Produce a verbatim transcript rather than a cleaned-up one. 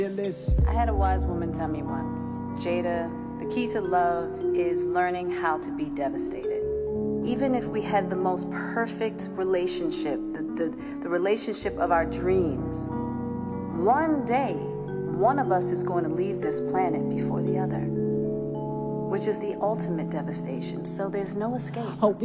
I had a wise woman tell me once, Jada, the key to love is learning how to be devastated. Even if we had the most perfect relationship, the, the, the relationship of our dreams, one day, one of us is going to leave this planet before the other, which is the ultimate devastation. So there's no escape.